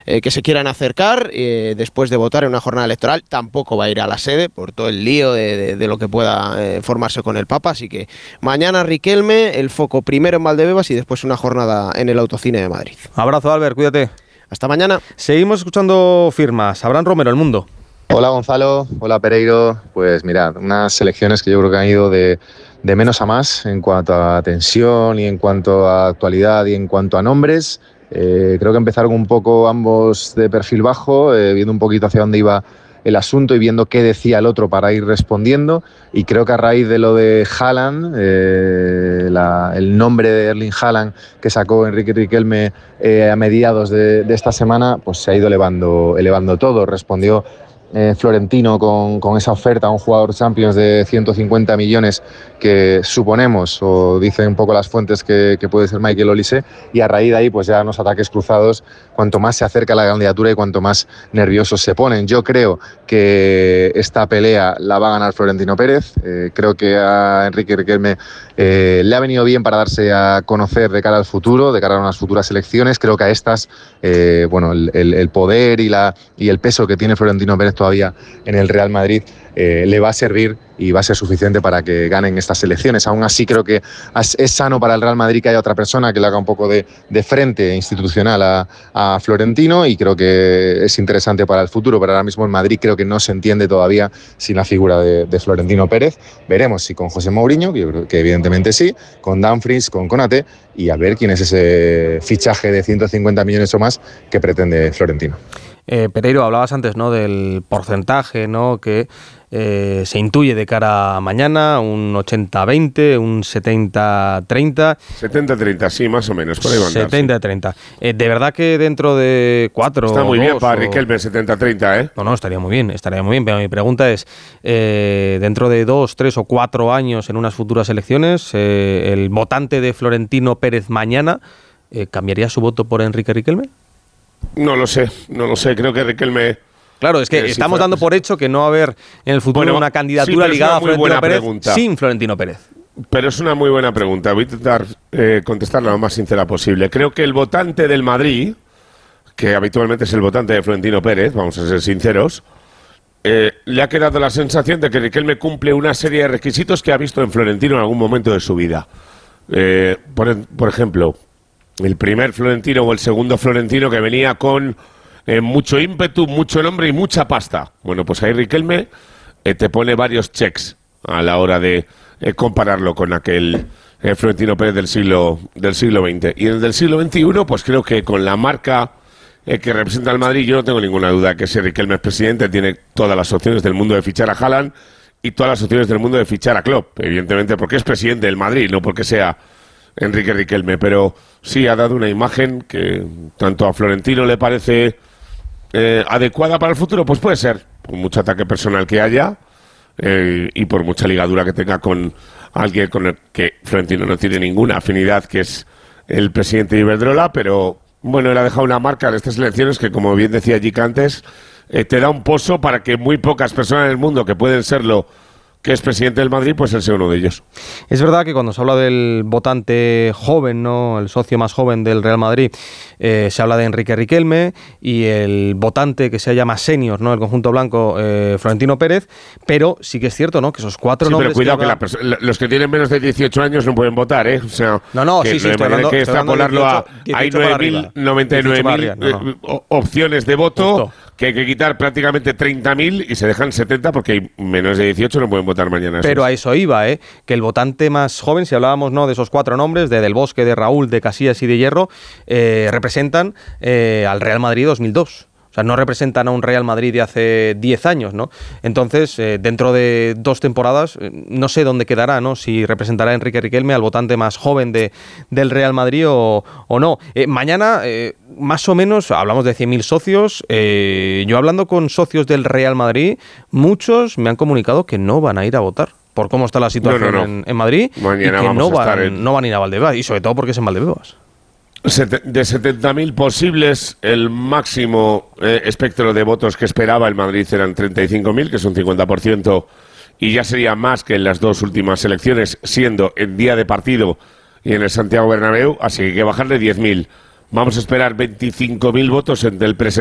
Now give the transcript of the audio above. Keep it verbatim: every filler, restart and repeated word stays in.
eh, que se quieran acercar eh, después de votar en una jornada electoral. Tampoco va a ir a la sede por todo el lío de, de, de lo que pueda eh, formarse con el Papa, así que mañana Riquelme, el foco primero en Valdebebas y después una jornada en el Autocine de Madrid. Abrazo, Albert, cuídate. Hasta mañana. Seguimos escuchando firmas. Abraham Romero, El Mundo. Hola Gonzalo, hola Pereiro. Pues mirad, unas elecciones que yo creo que han ido de, de menos a más en cuanto a tensión y en cuanto a actualidad y en cuanto a nombres. Eh, creo que empezaron un poco ambos de perfil bajo, eh, viendo un poquito hacia dónde iba el asunto y viendo qué decía el otro para ir respondiendo, y creo que a raíz de lo de Haaland, eh, la, el nombre de Erling Haaland que sacó Enrique Riquelme eh, a mediados de, de esta semana, pues se ha ido elevando, elevando todo. Respondió Eh, Florentino con, con esa oferta a un jugador Champions de ciento cincuenta millones que suponemos, o dicen un poco las fuentes, que, que puede ser Michael Olise, y a raíz de ahí pues ya unos ataques cruzados cuanto más se acerca la candidatura y cuanto más nerviosos se ponen. Yo creo que esta pelea la va a ganar Florentino Pérez. Eh, creo que a Enrique Riquelme eh, le ha venido bien para darse a conocer de cara al futuro, de cara a unas futuras elecciones. Creo que a estas, eh, bueno, el, el, el poder y, la, y el peso que tiene Florentino Pérez todavía en el Real Madrid eh, le va a servir y va a ser suficiente para que ganen estas elecciones. Aún así creo que es sano para el Real Madrid que haya otra persona que le haga un poco de, de frente institucional a, a Florentino, y creo que es interesante para el futuro, pero ahora mismo en Madrid creo que no se entiende todavía sin la figura de, de Florentino Pérez. Veremos si con José Mourinho, que, yo creo que evidentemente sí, con Dumfries, con Konaté, y a ver quién es ese fichaje de ciento cincuenta millones o más que pretende Florentino. Eh, Pereiro, hablabas antes, ¿no?, del porcentaje, ¿no?, que eh, se intuye de cara a mañana, un ochenta veinte, un setenta treinta. setenta treinta, sí, más o menos, por ahí van a andar, setenta treinta. Eh, de verdad que dentro de cuatro está muy dos, bien para o... Riquelme setenta treinta, ¿eh? No, no, estaría muy bien, estaría muy bien, pero mi pregunta es, eh, dentro de dos, tres o cuatro años en unas futuras elecciones, eh, el votante de Florentino Pérez mañana, eh, ¿cambiaría su voto por Enrique Riquelme? No lo sé, no lo sé, creo que Riquelme... Claro, es que eh, estamos si dando por hecho que no va a haber en el futuro bueno, una candidatura sí, ligada a Florentino Pérez pregunta. sin Florentino Pérez. Pero es una muy buena pregunta. Voy a intentar eh, contestarla lo más sincera posible. Creo que el votante del Madrid, que habitualmente es el votante de Florentino Pérez, vamos a ser sinceros, eh, le ha quedado la sensación de que Riquelme cumple una serie de requisitos que ha visto en Florentino en algún momento de su vida. Eh, por, por ejemplo, el primer Florentino o el segundo Florentino que venía con... Eh, mucho ímpetu, mucho nombre y mucha pasta. Bueno, pues ahí Riquelme eh, te pone varios checks a la hora de eh, compararlo con aquel eh, Florentino Pérez del siglo del siglo veinte. Y en el del siglo veintiuno, pues creo que con la marca eh, que representa el Madrid, yo no tengo ninguna duda que si Riquelme es presidente, tiene todas las opciones del mundo de fichar a Haaland y todas las opciones del mundo de fichar a Klopp, evidentemente porque es presidente del Madrid, no porque sea Enrique Riquelme, pero sí ha dado una imagen que tanto a Florentino le parece... Eh, ¿adecuada para el futuro? Pues puede ser, por mucho ataque personal que haya eh, y por mucha ligadura que tenga con alguien con el que Florentino no tiene ninguna afinidad, que es el presidente de Iberdrola, pero bueno, él ha dejado una marca en estas elecciones que, como bien decía Jica antes, eh, te da un pozo para que muy pocas personas en el mundo que pueden serlo, que es presidente del Madrid, pues él sea uno de ellos. Es verdad que cuando se habla del votante joven, ¿no?, el socio más joven del Real Madrid, eh, se habla de Enrique Riquelme, y el votante que se llama senior, ¿no?, el conjunto blanco, eh, Florentino Pérez, pero sí que es cierto, ¿no?, que esos cuatro sí, nombres... pero cuidado, que, que, habla... que la los que tienen menos de dieciocho años no pueden votar, ¿eh? O sea, no, no, que sí, sí, estoy hablando, que extrapolarlo a... Hay nueve mil noventa y nueve mil no, no. opciones de voto... Justo. Que hay que quitar prácticamente treinta mil y se dejan setenta porque hay menos de dieciocho no pueden votar mañana. Pero a eso iba, ¿eh? Que el votante más joven, si hablábamos, ¿no?, de esos cuatro nombres, de Del Bosque, de Raúl, de Casillas y de Hierro, eh, representan eh, al Real Madrid dos mil dos. O sea, no representan a un Real Madrid de hace diez años, ¿no? Entonces, eh, dentro de dos temporadas, eh, no sé dónde quedará, ¿no? Si representará a Enrique Riquelme al votante más joven de, del Real Madrid o, o no. Eh, mañana, eh, más o menos, hablamos de cien mil socios. Eh, yo hablando con socios del Real Madrid, muchos me han comunicado que no van a ir a votar por cómo está la situación no, no, no. En, en Madrid. Mañana y que vamos no, a estar van, en... no van a ir a Valdebebas, y sobre todo porque es en Valdebebas. De setenta mil posibles, el máximo eh, espectro de votos que esperaba el Madrid eran treinta y cinco mil, que es un cincuenta por ciento, y ya sería más que en las dos últimas elecciones, siendo en día de partido y en el Santiago Bernabéu, así que hay que bajarle diez mil. vamos a esperar veinticinco mil votos entre el presidente